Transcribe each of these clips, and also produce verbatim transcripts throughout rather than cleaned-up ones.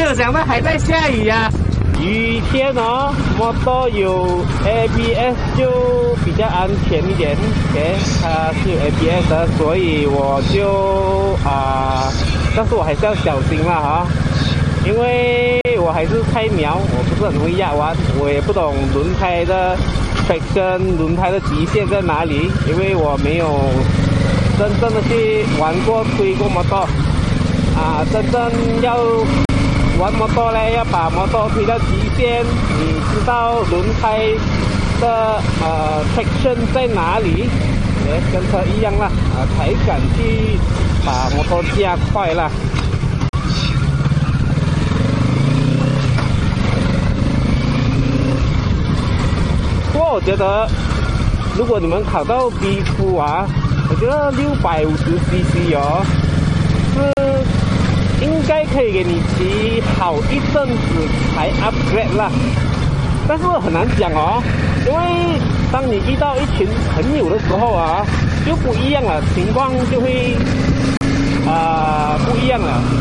有想到还在下雨呀、啊。 雨天哦，摩托有 A B S 就比较安全一点。OK， 它是有 A B S 的，所以我就啊、呃，但是我还是要小心啦哈，因为我还是菜鸟，我不是很会压弯，我也不懂轮胎的 spec 跟轮胎的极限在哪里，因为我没有真正的去玩过推过摩托啊，真正要玩摩托呢，要把摩托推到极限，你知道轮胎的呃 traction 在哪里？哎，跟车一样啦，啊，才敢去把摩托加快啦。不过我觉得，如果你们考到 B two 啊，我觉得六百五十 C C 哦，是。应该可以给你骑好一阵子才 upgrade 啦，但是很难讲哦，因为当你遇到一群朋友的时候啊，就不一样了，情况就会啊、呃、不一样了。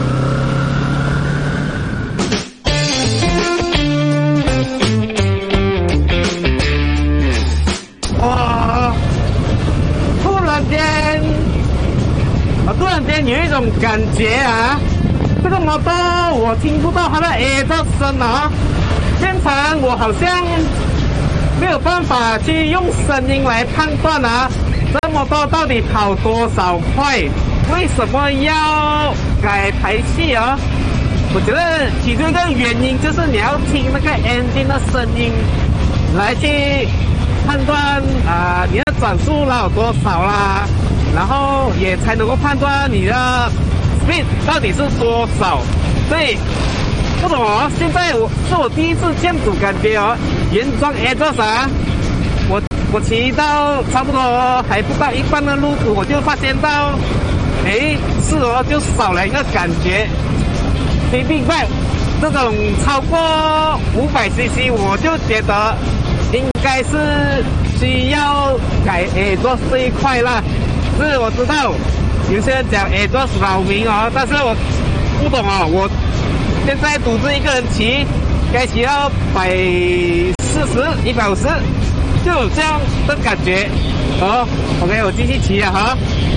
哇！突然间。我突然间有一种感觉啊，这个摩托我听不到它的 A 的声啊，现场我好像没有办法去用声音来判断啊，这摩托到底跑多少快？为什么要改排气啊？我觉得其中一个原因就是你要听那个 engine 的声音来去判断啊、呃，你的转速拉有多少啦。然后也才能够判断你的 speed 到底是多少。所以不懂哦，现在我是我第一次这样子感觉哦，原装 A 多啥？我我骑到差不多还不到一半的路途，我就发现到，哎，是哦，就少了一个感觉。你明白？这种超过五百 C C， 我就觉得应该是需要改 A 做这一块啦。是我知道，有些人讲哎做扰民哦，但是我不懂哦。我现在独自一个人骑，该骑到百四十、一百五十，就有这样的感觉。哦 ，OK， 我继续骑了哈。